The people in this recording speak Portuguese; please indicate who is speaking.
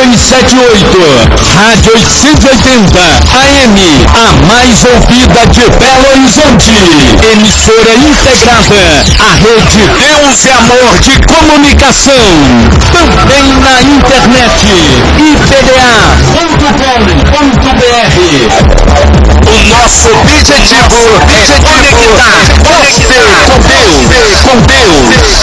Speaker 1: 278, Rádio 880, AM, a mais ouvida de Belo Horizonte. Emissora integrada à Rede Deus e Amor de Comunicação. Também na internet, ipda.com.br. O nosso objetivo é conectar você com Deus.